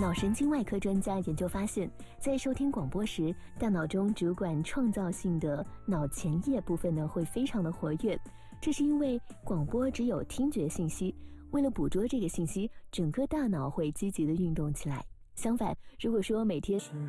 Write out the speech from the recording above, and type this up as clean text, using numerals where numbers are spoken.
脑神经外科专家研究发现，在收听广播时，大脑中主管创造性的脑前叶部分呢会非常的活跃，这是因为广播只有听觉信息，为了捕捉这个信息，整个大脑会积极的运动起来。相反，如果说每天